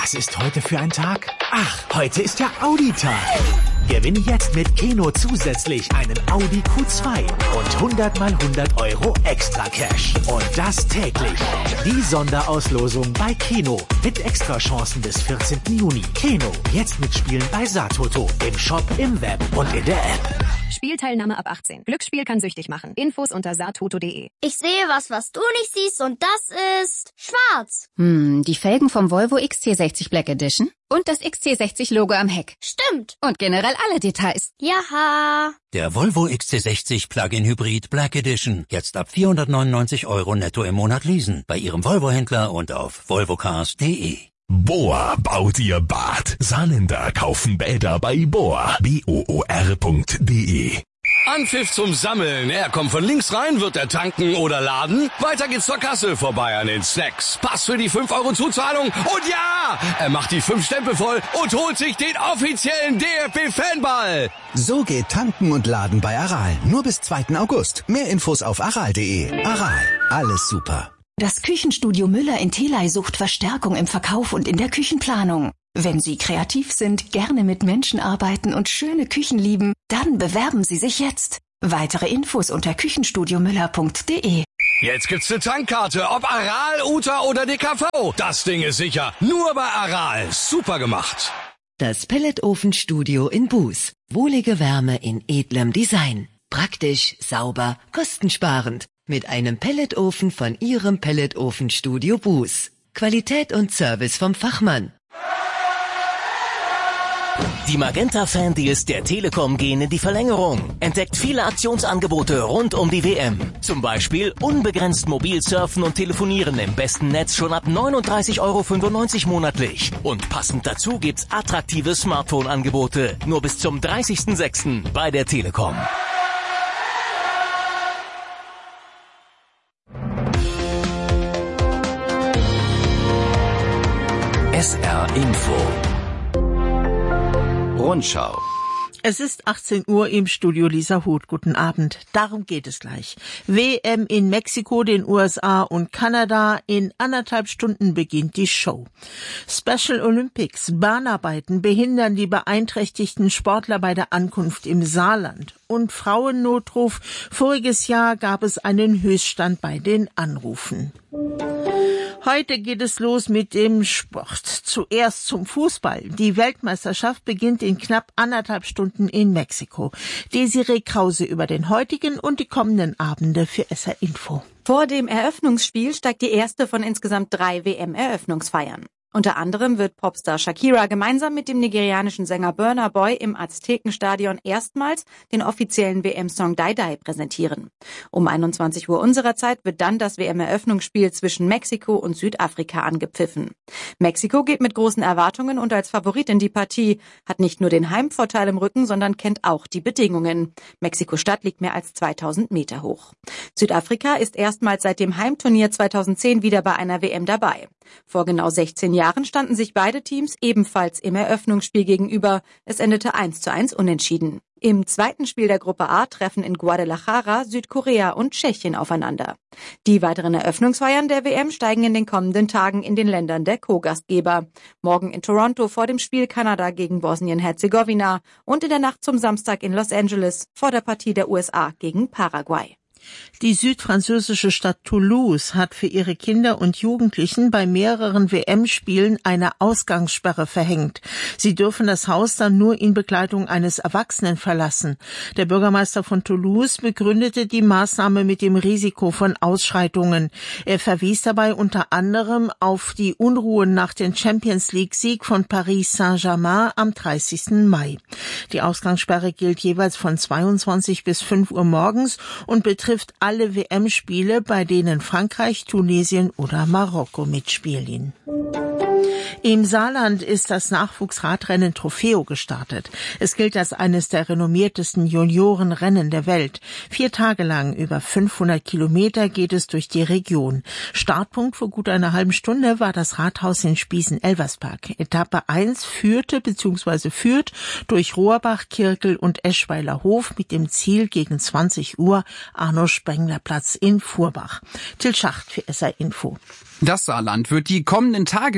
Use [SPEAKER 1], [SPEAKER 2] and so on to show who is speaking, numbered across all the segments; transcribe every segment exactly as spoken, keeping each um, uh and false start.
[SPEAKER 1] Was ist heute für ein Tag? Ach, heute ist ja Audi-Tag. Gewinne jetzt mit Keno zusätzlich einen Audi Q zwei und hundert mal hundert Euro extra Cash. Und das täglich. Die Sonderauslosung bei Keno mit Extrachancen bis vierzehnten Juni. Keno, jetzt mitspielen bei Satoto. Im Shop, im Web und in der App.
[SPEAKER 2] Spielteilnahme ab achtzehn. Glücksspiel kann süchtig machen. Infos unter satoto punkt de.
[SPEAKER 3] Ich sehe was, was du nicht siehst, und das ist schwarz.
[SPEAKER 4] Hm, die Felgen vom Volvo X C sechzig Black Edition und das X C sechzig Logo am Heck.
[SPEAKER 3] Stimmt.
[SPEAKER 4] Und generell alle Details.
[SPEAKER 3] Jaha.
[SPEAKER 5] Der Volvo X C sechzig Plug-in Hybrid Black Edition. Jetzt ab vierhundertneunundneunzig Euro netto im Monat leasen. Bei Ihrem Volvo-Händler und auf volvocars punkt de.
[SPEAKER 6] Bohr baut ihr Bad. Saarländer kaufen Bäder bei Bohr. B O O R Punkt de.
[SPEAKER 7] Anpfiff zum Sammeln. Er kommt von links rein, wird er tanken oder laden. Weiter geht's zur Kasse, vorbei an den Snacks. Pass für die fünf Euro Zuzahlung. Und ja, er macht die fünf Stempel voll und holt sich den offiziellen D F B-Fanball.
[SPEAKER 8] So geht Tanken und Laden bei Aral. Nur bis zweiten August. Mehr Infos auf aral punkt de. Aral. Alles super.
[SPEAKER 9] Das Küchenstudio Müller in Theley sucht Verstärkung im Verkauf und in der Küchenplanung. Wenn Sie kreativ sind, gerne mit Menschen arbeiten und schöne Küchen lieben, dann bewerben Sie sich jetzt. Weitere Infos unter küchenstudio müller punkt de.
[SPEAKER 7] Jetzt gibt's eine Tankkarte, ob Aral, U T A oder D K V. Das Ding ist sicher. Nur bei Aral. Super gemacht.
[SPEAKER 10] Das Pelletofenstudio in Buß. Wohlige Wärme in edlem Design. Praktisch, sauber, kostensparend. Mit einem Pelletofen von Ihrem Pelletofenstudio Buß. Qualität und Service vom Fachmann.
[SPEAKER 11] Die Magenta-Fan-Deals der Telekom gehen in die Verlängerung. Entdeckt viele Aktionsangebote rund um die W M. Zum Beispiel unbegrenzt mobil surfen und telefonieren im besten Netz schon ab neununddreißig Euro fünfundneunzig monatlich. Und passend dazu gibt's attraktive Smartphone-Angebote. Nur bis zum dreißigsten sechsten bei der Telekom.
[SPEAKER 5] S R Info. Rundschau.
[SPEAKER 12] Es ist achtzehn Uhr im Studio Lisa Huth. Guten Abend. Darum geht es gleich. W M in Mexiko, den U S A und Kanada. In anderthalb Stunden beginnt die Show. Special Olympics. Bahnarbeiten behindern die beeinträchtigten Sportler bei der Ankunft im Saarland. Und Frauennotruf. Voriges Jahr gab es einen Höchststand bei den Anrufen. Heute geht es los mit dem Sport. Zuerst zum Fußball. Die Weltmeisterschaft beginnt in knapp anderthalb Stunden in Mexiko. Desiree Krause über den heutigen und die kommenden Abende für S R Info.
[SPEAKER 13] Vor dem Eröffnungsspiel steigt die erste von insgesamt drei W M-Eröffnungsfeiern. Unter anderem wird Popstar Shakira gemeinsam mit dem nigerianischen Sänger Burna Boy im Aztekenstadion erstmals den offiziellen W M-Song Die Die präsentieren. Um einundzwanzig Uhr unserer Zeit wird dann das W M-Eröffnungsspiel zwischen Mexiko und Südafrika angepfiffen. Mexiko geht mit großen Erwartungen und als Favorit in die Partie, hat nicht nur den Heimvorteil im Rücken, sondern kennt auch die Bedingungen. Mexiko-Stadt liegt mehr als zweitausend Meter hoch. Südafrika ist erstmals seit dem Heimturnier zweitausendzehn wieder bei einer W M dabei. Vor genau sechzehn Jahren standen sich beide Teams ebenfalls im Eröffnungsspiel gegenüber. Es endete eins zu eins unentschieden. Im zweiten Spiel der Gruppe A treffen in Guadalajara Südkorea und Tschechien aufeinander. Die weiteren Eröffnungsfeiern der W M steigen in den kommenden Tagen in den Ländern der Co-Gastgeber. Morgen in Toronto vor dem Spiel Kanada gegen Bosnien-Herzegowina und in der Nacht zum Samstag in Los Angeles vor der Partie der U S A gegen Paraguay.
[SPEAKER 12] Die südfranzösische Stadt Toulouse hat für ihre Kinder und Jugendlichen bei mehreren W M-Spielen eine Ausgangssperre verhängt. Sie dürfen das Haus dann nur in Begleitung eines Erwachsenen verlassen. Der Bürgermeister von Toulouse begründete die Maßnahme mit dem Risiko von Ausschreitungen. Er verwies dabei unter anderem auf die Unruhen nach dem Champions-League-Sieg von Paris Saint-Germain am dreißigsten Mai. Die Ausgangssperre gilt jeweils von zweiundzwanzig bis fünf Uhr morgens und betrifft alle W M-Spiele, bei denen Frankreich, Tunesien oder Marokko mitspielen. Im Saarland ist das Nachwuchsradrennen Trofeo gestartet. Es gilt als eines der renommiertesten Juniorenrennen der Welt. Vier Tage lang, über fünfhundert Kilometer, geht es durch die Region. Startpunkt vor gut einer halben Stunde war das Rathaus in Spießen-Elversberg. Etappe eins führte bzw. führt durch Rohrbach, Kirkel und Eschweiler Hof mit dem Ziel gegen zwanzig Uhr Arno-Spengler-Platz in Fuhrbach. Till Schacht für S R Info.
[SPEAKER 14] Das Saarland wird die kommenden Tage wieder zum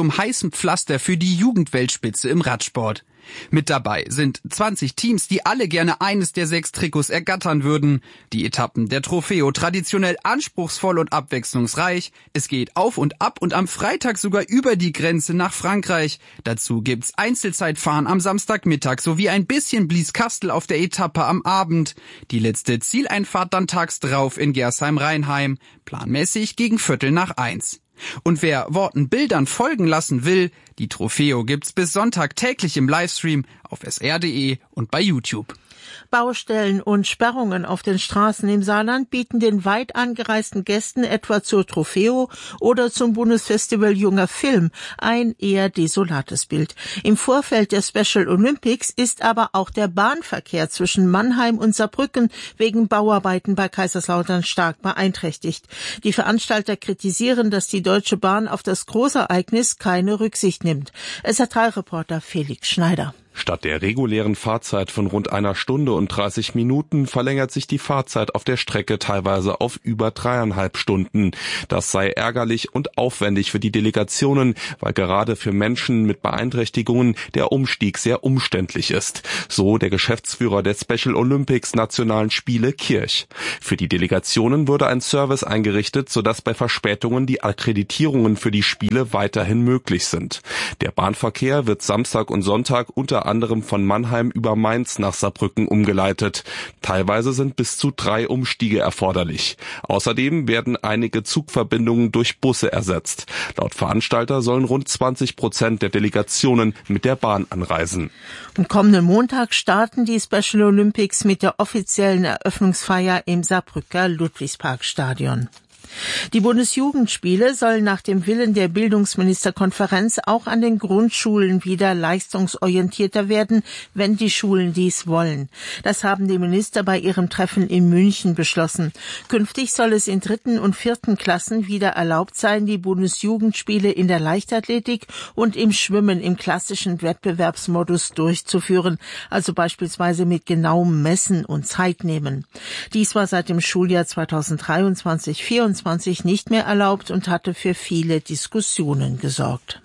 [SPEAKER 14] vom heißen Pflaster für die Jugendweltspitze im Radsport. Mit dabei sind zwanzig Teams, die alle gerne eines der sechs Trikots ergattern würden. Die Etappen der Trofeo traditionell anspruchsvoll und abwechslungsreich. Es geht auf und ab und am Freitag sogar über die Grenze nach Frankreich. Dazu gibt's Einzelzeitfahren am Samstagmittag sowie ein bisschen Blieskastel auf der Etappe am Abend. Die letzte Zieleinfahrt dann tags drauf in Gersheim-Rheinheim. Planmäßig gegen Viertel nach eins. Und wer Worten Bildern folgen lassen will, die Trofeo gibt's bis Sonntag täglich im Livestream auf s r punkt d e und bei YouTube.
[SPEAKER 12] Baustellen und Sperrungen auf den Straßen im Saarland bieten den weit angereisten Gästen etwa zur Trofeo oder zum Bundesfestival Junger Film ein eher desolates Bild. Im Vorfeld der Special Olympics ist aber auch der Bahnverkehr zwischen Mannheim und Saarbrücken wegen Bauarbeiten bei Kaiserslautern stark beeinträchtigt. Die Veranstalter kritisieren, dass die Deutsche Bahn auf das Großereignis keine Rücksicht nimmt. S R drei Reporter Felix Schneider.
[SPEAKER 15] Statt der regulären Fahrzeit von rund einer Stunde und dreißig Minuten verlängert sich die Fahrzeit auf der Strecke teilweise auf über dreieinhalb Stunden. Das sei ärgerlich und aufwendig für die Delegationen, weil gerade für Menschen mit Beeinträchtigungen der Umstieg sehr umständlich ist. So der Geschäftsführer der Special Olympics Nationalen Spiele Kirch. Für die Delegationen wurde ein Service eingerichtet, sodass bei Verspätungen die Akkreditierungen für die Spiele weiterhin möglich sind. Der Bahnverkehr wird Samstag und Sonntag unter anderem von Mannheim über Mainz nach Saarbrücken umgeleitet. Teilweise sind bis zu drei Umstiege erforderlich. Außerdem werden einige Zugverbindungen durch Busse ersetzt. Laut Veranstalter sollen rund zwanzig Prozent der Delegationen mit der Bahn anreisen.
[SPEAKER 12] Am kommenden Montag starten die Special Olympics mit der offiziellen Eröffnungsfeier im Saarbrücker Ludwigsparkstadion. Die Bundesjugendspiele sollen nach dem Willen der Bildungsministerkonferenz auch an den Grundschulen wieder leistungsorientierter werden, wenn die Schulen dies wollen. Das haben die Minister bei ihrem Treffen in München beschlossen. Künftig soll es in dritten und vierten Klassen wieder erlaubt sein, die Bundesjugendspiele in der Leichtathletik und im Schwimmen im klassischen Wettbewerbsmodus durchzuführen, also beispielsweise mit genauem Messen und Zeitnehmen. Dies war seit dem Schuljahr zweitausenddreiundzwanzig vierundzwanzig nicht mehr erlaubt und hatte für viele Diskussionen gesorgt.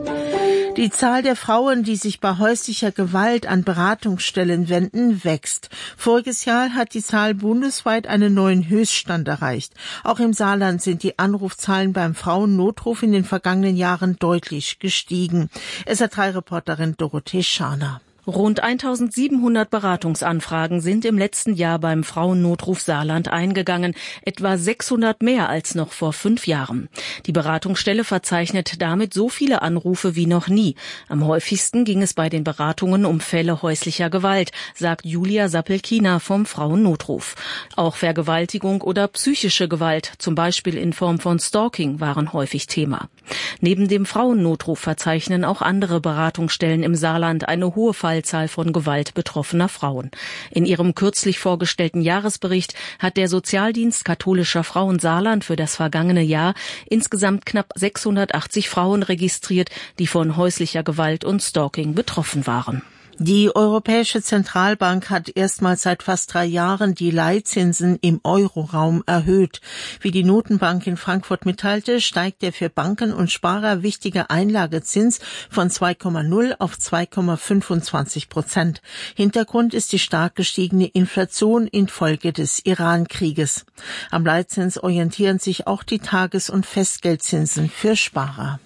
[SPEAKER 12] Die Zahl der Frauen, die sich bei häuslicher Gewalt an Beratungsstellen wenden, wächst. Voriges Jahr hat die Zahl bundesweit einen neuen Höchststand erreicht. Auch im Saarland sind die Anrufzahlen beim Frauennotruf in den vergangenen Jahren deutlich gestiegen. S R drei Reporterin Dorothee Scharner.
[SPEAKER 16] Rund eintausendsiebenhundert Beratungsanfragen sind im letzten Jahr beim Frauennotruf Saarland eingegangen, etwa sechshundert mehr als noch vor fünf Jahren. Die Beratungsstelle verzeichnet damit so viele Anrufe wie noch nie. Am häufigsten ging es bei den Beratungen um Fälle häuslicher Gewalt, sagt Julia Sappelkina vom Frauennotruf. Auch Vergewaltigung oder psychische Gewalt, zum Beispiel in Form von Stalking, waren häufig Thema. Neben dem Frauennotruf verzeichnen auch andere Beratungsstellen im Saarland eine hohe Fallzahl von Gewalt betroffener Frauen. In ihrem kürzlich vorgestellten Jahresbericht hat der Sozialdienst katholischer Frauen Saarland für das vergangene Jahr insgesamt knapp sechshundertachtzig Frauen registriert, die von häuslicher Gewalt und Stalking betroffen waren.
[SPEAKER 12] Die Europäische Zentralbank hat erstmals seit fast drei Jahren die Leitzinsen im Euroraum erhöht. Wie die Notenbank in Frankfurt mitteilte, steigt der für Banken und Sparer wichtige Einlagezins von zwei Komma null auf zwei Komma fünfundzwanzig Prozent. Hintergrund ist die stark gestiegene Inflation infolge des Iran-Krieges. Am Leitzins orientieren sich auch die Tages- und Festgeldzinsen für Sparer.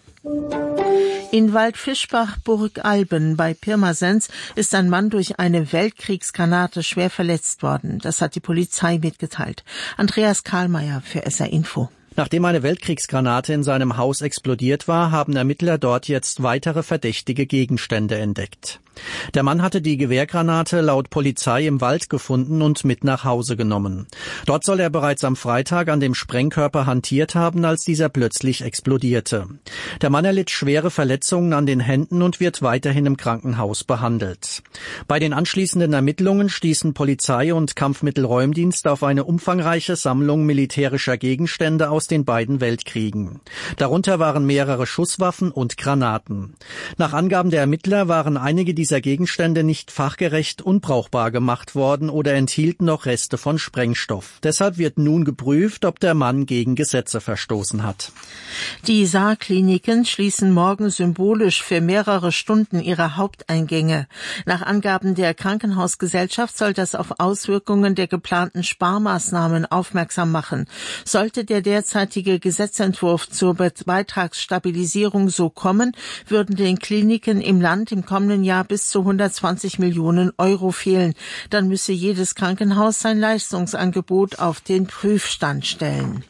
[SPEAKER 12] In Waldfischbach-Burgalben bei Pirmasens ist ein Mann durch eine Weltkriegsgranate schwer verletzt worden. Das hat die Polizei mitgeteilt. Andreas Karlmeier für S R Info.
[SPEAKER 17] Nachdem eine Weltkriegsgranate in seinem Haus explodiert war, haben Ermittler dort jetzt weitere verdächtige Gegenstände entdeckt. Der Mann hatte die Gewehrgranate laut Polizei im Wald gefunden und mit nach Hause genommen. Dort soll er bereits am Freitag an dem Sprengkörper hantiert haben, als dieser plötzlich explodierte. Der Mann erlitt schwere Verletzungen an den Händen und wird weiterhin im Krankenhaus behandelt. Bei den anschließenden Ermittlungen stießen Polizei und Kampfmittelräumdienst auf eine umfangreiche Sammlung militärischer Gegenstände aus den beiden Weltkriegen. Darunter waren mehrere Schusswaffen und Granaten. Nach Angaben der Ermittler waren einige dieser dieser Gegenstände nicht fachgerecht unbrauchbar gemacht worden oder enthielten noch Reste von Sprengstoff. Deshalb wird nun geprüft, ob der Mann gegen Gesetze verstoßen hat.
[SPEAKER 12] Die Saarkliniken schließen morgen symbolisch für mehrere Stunden ihre Haupteingänge. Nach Angaben der Krankenhausgesellschaft soll das auf Auswirkungen der geplanten Sparmaßnahmen aufmerksam machen. Sollte der derzeitige Gesetzentwurf zur Beitragsstabilisierung so kommen, würden den Kliniken im Land im kommenden Jahr bis zu hundertzwanzig Millionen Euro fehlen. Dann müsse jedes Krankenhaus sein Leistungsangebot auf den Prüfstand stellen.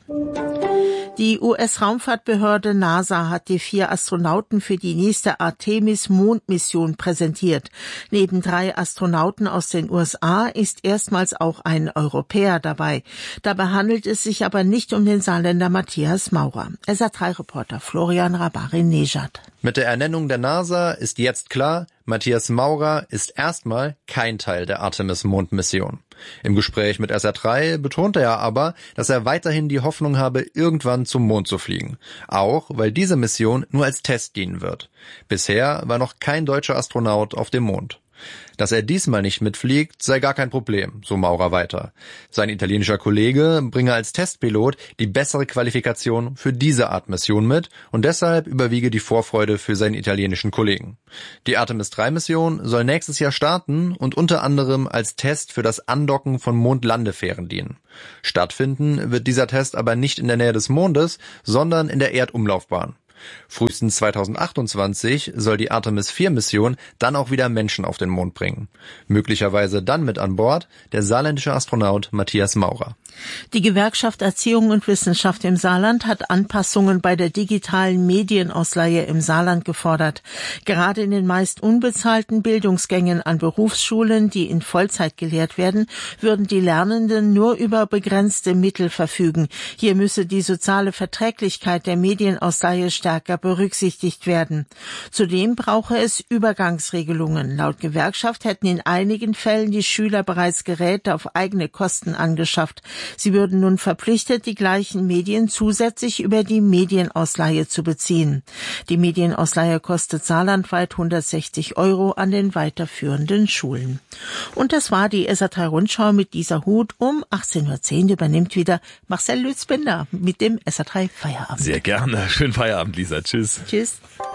[SPEAKER 12] Die U S-Raumfahrtbehörde NASA hat die vier Astronauten für die nächste Artemis-Mondmission präsentiert. Neben drei Astronauten aus den U S A ist erstmals auch ein Europäer dabei. Dabei handelt es sich aber nicht um den Saarländer Matthias Maurer. S R drei Reporter Florian Rabari-Nejad.
[SPEAKER 18] Mit der Ernennung der NASA ist jetzt klar, Matthias Maurer ist erstmal kein Teil der Artemis-Mondmission. Im Gespräch mit S R drei betonte er aber, dass er weiterhin die Hoffnung habe, irgendwann zum Mond zu fliegen. Auch, weil diese Mission nur als Test dienen wird. Bisher war noch kein deutscher Astronaut auf dem Mond. Dass er diesmal nicht mitfliegt, sei gar kein Problem, so Maurer weiter. Sein italienischer Kollege bringe als Testpilot die bessere Qualifikation für diese Art Mission mit und deshalb überwiege die Vorfreude für seinen italienischen Kollegen. Die Artemis drei Mission soll nächstes Jahr starten und unter anderem als Test für das Andocken von Mondlandefähren dienen. Stattfinden wird dieser Test aber nicht in der Nähe des Mondes, sondern in der Erdumlaufbahn. Frühestens zweitausendachtundzwanzig soll die Artemis vier Mission dann auch wieder Menschen auf den Mond bringen. Möglicherweise dann mit an Bord der saarländische Astronaut Matthias Maurer.
[SPEAKER 12] Die Gewerkschaft Erziehung und Wissenschaft im Saarland hat Anpassungen bei der digitalen Medienausleihe im Saarland gefordert. Gerade in den meist unbezahlten Bildungsgängen an Berufsschulen, die in Vollzeit gelehrt werden, würden die Lernenden nur über begrenzte Mittel verfügen. Hier müsse die soziale Verträglichkeit der Medienausleihe stärker berücksichtigt werden. Zudem brauche es Übergangsregelungen. Laut Gewerkschaft hätten in einigen Fällen die Schüler bereits Geräte auf eigene Kosten angeschafft. Sie würden nun verpflichtet, die gleichen Medien zusätzlich über die Medienausleihe zu beziehen. Die Medienausleihe kostet saarlandweit hundertsechzig Euro an den weiterführenden Schulen. Und das war die S R drei Rundschau mit dieser Hut. Um achtzehn Uhr zehn übernimmt wieder Marcel Lützbinder mit dem S R drei Feierabend.
[SPEAKER 6] Sehr gerne. Schönen Feierabend, Lisa. Tschüss.
[SPEAKER 12] Tschüss.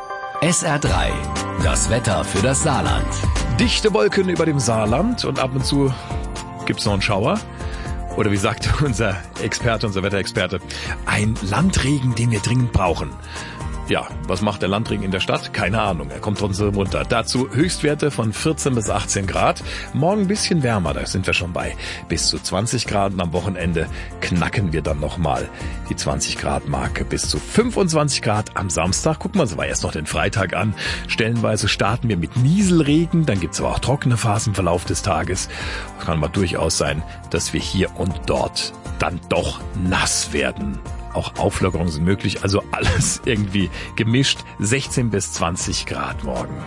[SPEAKER 19] S R drei. Das Wetter für das Saarland.
[SPEAKER 6] Dichte Wolken über dem Saarland und ab und zu gibt's noch einen Schauer. Oder wie sagt unser Experte, unser Wetterexperte, ein Landregen, den wir dringend brauchen. Ja, was macht der Landregen in der Stadt? Keine Ahnung, er kommt trotzdem runter. Dazu Höchstwerte von vierzehn bis achtzehn Grad. Morgen ein bisschen wärmer, da sind wir schon bei bis zu zwanzig Grad. Und am Wochenende knacken wir dann nochmal die zwanzig Grad Marke. Bis zu fünfundzwanzig Grad am Samstag. Gucken wir uns aber erst noch den Freitag an. Stellenweise starten wir mit Nieselregen, dann gibt's aber auch trockene Phasen im Verlauf des Tages. Es kann mal durchaus sein, dass wir hier und dort dann doch nass werden. Auch Auflockerungen sind möglich, also alles irgendwie gemischt. sechzehn bis zwanzig Grad morgen.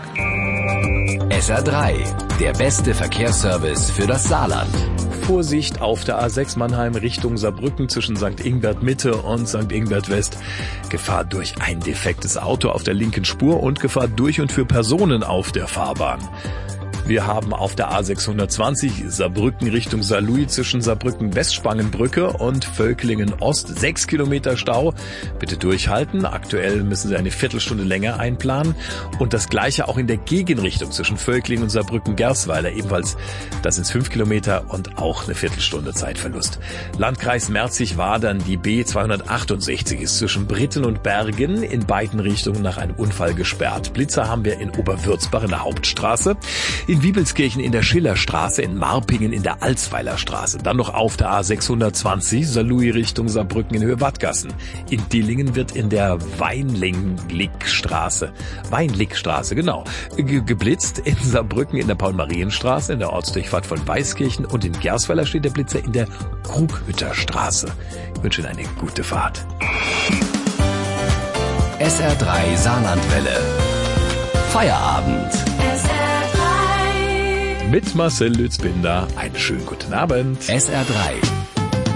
[SPEAKER 19] S R drei, der beste Verkehrsservice für das Saarland.
[SPEAKER 6] Vorsicht auf der A sechs Mannheim Richtung Saarbrücken zwischen Sankt Ingbert Mitte und Sankt Ingbert West. Gefahr durch ein defektes Auto auf der linken Spur und Gefahr durch und für Personen auf der Fahrbahn. Wir haben auf der A sechshundertzwanzig Saarbrücken Richtung Saarlouis zwischen Saarbrücken Westspangenbrücke und Völklingen Ost sechs Kilometer Stau. Bitte durchhalten. Aktuell müssen Sie eine Viertelstunde länger einplanen. Und das Gleiche auch in der Gegenrichtung zwischen Völklingen und Saarbrücken Gersweiler. Ebenfalls, das sind fünf Kilometer und auch eine Viertelstunde Zeitverlust. Landkreis Merzig-Wadern, die B zweihundertachtundsechzig ist zwischen Britten und Bergen in beiden Richtungen nach einem Unfall gesperrt. Blitzer haben wir in Oberwürzbach in der Hauptstraße. In Wiebelskirchen in der Schillerstraße, in Marpingen in der Alsweiler Straße. Dann noch auf der A sechshundertzwanzig, Saarlouis Richtung Saarbrücken in Höhe Wattgassen. In Dillingen wird in der Weinlickstraße, Weinlickstraße, genau, ge- geblitzt. In Saarbrücken in der Paul-Marien-Straße, in der Ortsdurchfahrt von Weißkirchen. Und in Gersweiler steht der Blitzer in der Krughütterstraße. Ich wünsche Ihnen eine gute Fahrt.
[SPEAKER 19] S R drei Saarlandwelle. Feierabend.
[SPEAKER 6] Mit Marcel Lützbinder. Einen schönen guten Abend.
[SPEAKER 19] S R drei.